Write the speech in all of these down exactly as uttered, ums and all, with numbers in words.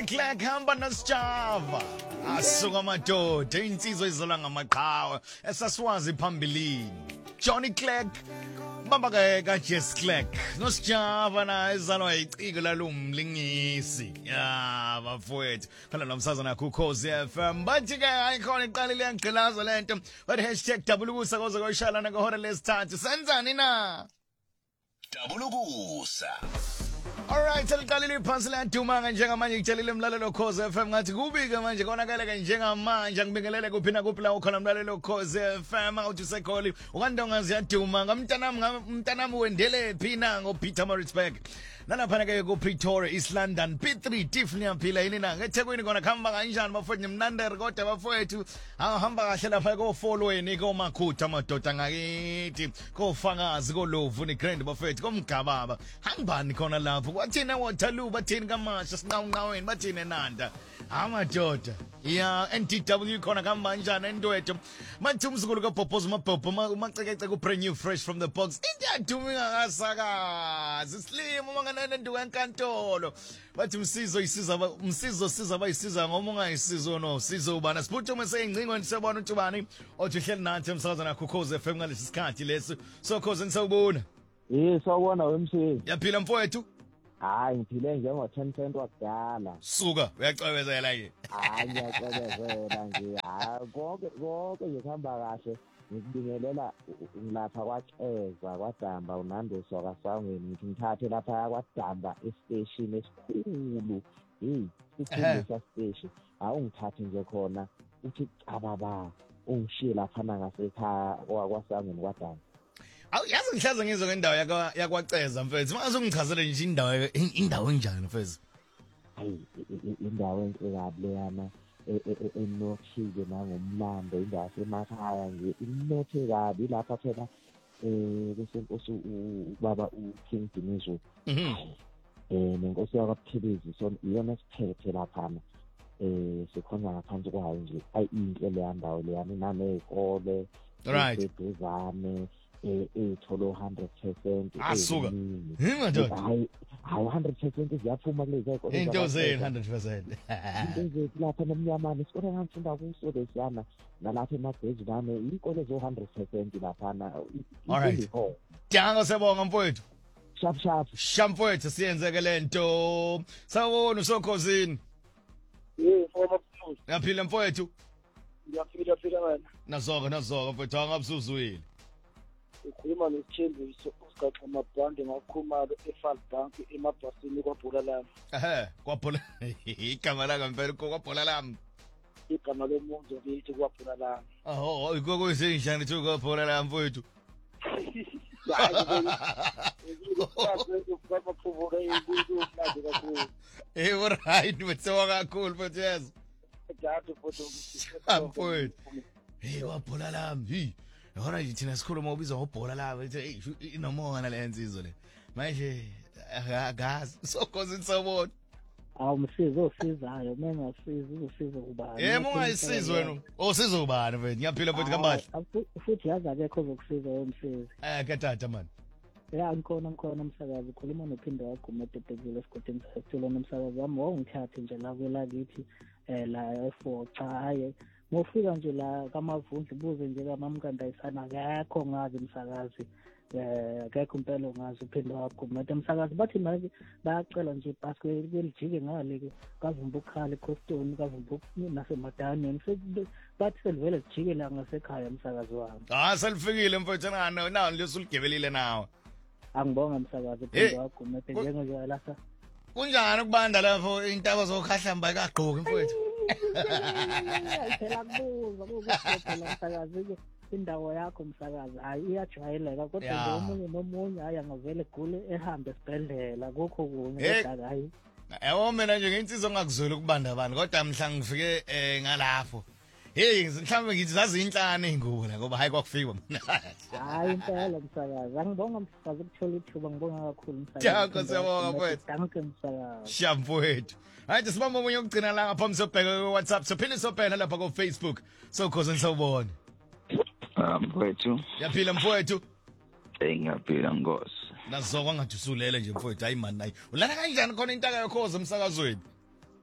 Clark hamba nosijava asuka madoda insizwa izolwa ngamaqhawe esasiwazi phambilini. Johnny Clark bamba ke ka Jess Clark nosijava na izalwa iciko lalumlingisi ya bafowethu khona nomsazana kuKhosi F M bathi ke ayikhona iqalile yangqilaza lento but hashtag dabulukusa koze koyishalana ngehora lesithathu senzani na dabulukusa. Alright, seliqalile phansi la duma njengamanje ngitshelile umlalelo Khosi F M ngathi kubike manje konakala ke njengamanje ngibingelele kuphina kuphi la ukhona umlalelo Khosi F M awuthi sekholi ukandonga ziyaduma ngamntanami ngamntanami wendele phina ngo Peter Maritzburg nalapha ke ku Pretoria East London P three Tiffany yaphila yini na eThekwini kona khamba kanjani bafowethu mnandere kodwa bafowethu ahamba kahle lapha ko following ko makhutha amadoda ngakithi ko fakazi ko lovu ni grand bafowethu komgababa hambani khona lapho kwathina Waterloo bathini kamasha sinqawunqaweni bathini Nanda amadoda ya N T W khona khamba kanjani entwethu mathi umzukulu kaBhobhoza mabhobho macekece ku brand new fresh from the box intiyadumi ngakasakazi slim mangana nento enkantolo bathi umsizo isiza umsizo siza bayisiza ngoma ungayisizo no sizo ubana siphuthume seyingcingweni sebona uTubani othi uhleli nathi emsakazana kuKhosi F M ngalesi sikhathi leso so Khosi nisawubona eh sawubona wemsisi yaphila mfowethu hayi ngiphile njengo ten cent wakudala suka uyacwebezela ke hayi ngiyacwebezela nje hayi konke konke ngihamba kahle ngikubingelela ngilapha kwaXeza kwadamba uNando soka sangweni ngithi ngithathe lapha kwadamba estation esikhulu hey isikhulu sestation awungithathe nje khona uthi cababa ungishiye lapha ngasekhaya kwasangweni kwadamba. Awu yazi ngihlaza ngizwe ngendawo yakwa yakwaXeza mfethu manje ungichazele nje indawo indawo enjani mfethu hayi indawo enhle kabi leyana enothile nangomlando indawo emakhaya nje inothe kabi lapha phela eh bese inkosi ubaba uKing Dinizo eh nenkosi yakwaPhilizi so iyona siphethe lapha eh sikhona ngaphansi kwayo nje ayi inhle le ndawo leyana nanezikole right ezane eh tholo one hundred percent asuka ingadoda hayi hayi one hundred percent ziyaphuma kulezi ikole into ze one hundred percent into ze lapha nomnyamana isikole ngifunda kuso lesiyana nalapha emagezi nami ikole zo one hundred percent lapha na alright danga sebonga mfowethu shap shap shamfowethu siyenzeke lento sawona usokhosini eh former plus yaphila mfowethu ngiyaphila phila wena nazoka nazoka mfowethu angabusuzwile ukhuluma nesithembiso usigaxa amabhande ngakhumalo eFal Bank emabhasini kwaBhola lami ehe kwaBhola igama la ngempela kwaBhola lami igama lomuntu ngithi kwaBhola lami aho ikokuyisenjanithi kwaBhola lami mfowethu eh right mtsewa kakhulu mfowethu yes jadu photo mfowethu hey kwaBhola lami hi yona nje thina sikhuluma ubizwa ngobhola labo ethi inomonga nalensizwe le manje akazi sokhoze nisabona awu msizo osizayo mina ngasiza usizo kubani yebo ungayisiza wena osizo ubani mfethu ngiyaphila mfethu kambahle futhi yazi akekho zokusiza wemsizi eh katata man ya ngikona ngikona umsakazi ukhuluma nophinde wagumede etekile esigodini sasithola nomsakazi wami wongithathe nje la kwelakithi eh la efo cha haye mofika nje la kamavundla buze nje kamamkandayisana akekho ngazi umsakazi eh akekho impela ngazi uphinde wagumede umsakazi bathi manje bayacela nje ibhasi kwelijike ngale ke kavumba ukhala eCostoni kavumba nasemadaneni bathi selivele lijike la ngasekhaya umsakazi wami ah selifikile mfowethu ngana nawo lesuligebelile nawe angibonga umsakazi uphinde wagumede njengoba lasa kunjani ukubanda lapho intaba zokhahlamba kagqoki mfowethu phela kubuza ukuthi umsakazi ke indawo yakho umsakazi hayi iyajwayeleka kodwa nje omunye nomunye hayi angavele gule ehambe esibhedlela kokho kunye kodwa hayi yebo mina nje ngensizwe ngakuzwela ukubanda abantu kodwa mhla ngifike ngalapho hey mhlawumbe ngithi zazi inhlane ey'ngubo la ngoba hayi kwakufika mina hayi impela msakazi angibonga msakazi ukuthola ithuba ngibonga kakhulu msakazi Danko siyabonga mfowethu danke msakazi shamfowethu hayi sibamba omunye ukugcina la ngaphambi sobheka ku-WhatsApp sophinde sobheka lapha ku-Facebook sokhoze nisawubona mfowethu yaphila mfowethu engiyaphila Nkosi nazokwa ngathi usulele nje mfowethu hayi man nayi ulala kanjani khona intaka yakhoza emsakazweni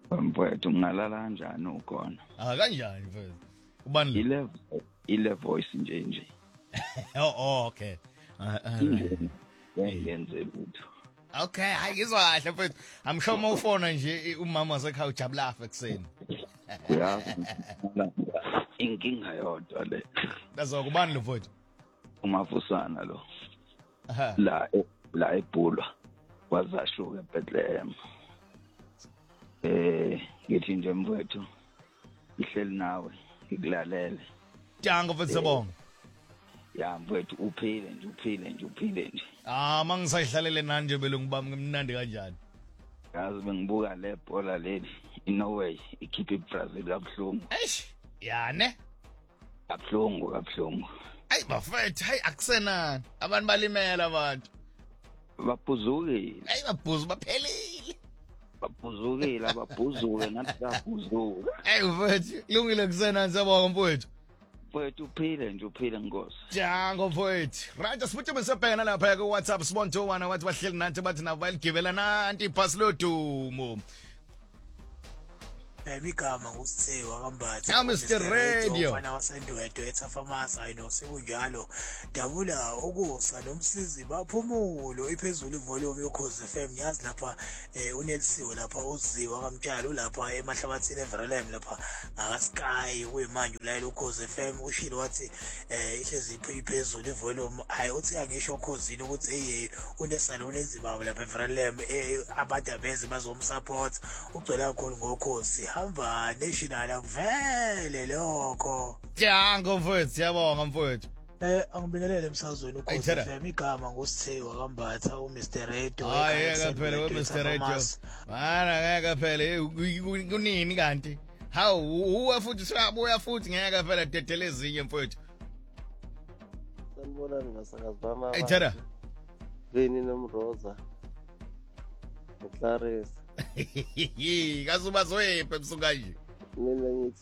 mfowethu ngalala kanjani ukhona? Ah kanjani mfethu? Ubani lo? Ile ile voice nje nje. Oh, oh okay. Ah, ah, Yenze lutho. okay, hayi ngizwa kahle mfethu. I'm sure mawufona nje umama wasekhaya ujabula afa ekseni. Uyazi inkinga yodwa le. Lazo kubani lo mfethu? Umafusana lo. Aha. La la eBhulwa wazashuka eBethlehem. Eh ngithi nje mfowethu ihleli nawe ikulalele. Dango mfethu sabonga. Ya mfowethu uphile nje uphile nje uphile nje. Ah mangisayihlalele nani nje belungu bami ngimnandi kanjani? Yazi bengibuka le bhola leli iNorway ikhipha iBrazil kabuhlungu. Eish, yane. Kabuhlungu kabuhlungu. Hayi bafethu, hayi akusenani. Abantu balimela abantu. Baphuzukile. Hayi babhuzu baphelile. Baphuzukile ababhuzuke ngathi babhuzuka. Hayi mfethu, kulungile kusenani sabonga mfethu. Mfowethu uphile nje uphile Nkosi. Jango mfethu. Right, asibuthe besebhekana lapha ku WhatsApp sibonto wana wathi bahleli nathi bathi nabo baligibela nanti iphasi lodumo. Ebigama ngusithiwa kambathi. Yeah, Mister Radio. Ufana wasendwedwe ethafamasa ayino sekunjalo. Dabula ukusa nomsizi baphumulo iphezulu ivolume yokhozi F M yazi lapha eh uNelsiwe lapha uziwa kamtshalo lapha emahlabathini eVerlem lapha ngakasky kuyimanje ulayela ukhozi F M ushilo wathi eh ihlezi iphezulu ivolume hayi uthi angisho ukhozini ukuthi hey unesalone ezibaba lapha eVerlem eh abantu abeze bazomsupport ugcwele kakhulu ngokhozi hamba national akuvele lokho. Jango mfethu, siyabonga mfethu. Eh angibingelele emsazweni ukhozi Ayithela. F M igama ngusithiwa kambatha uMister Radio. Hayi ngeke phela we Mister Radio. Mana ngeke phela eh, kunini kanti? Hawu uwa futhi siyabuya futhi ngeke phela dedele ezinye mfethu. Sanibonani ngasakazi bama. Ayithela. Veni nomroza. Uclarissa. Kazuba zoyephe busuka nje. Mina ngithi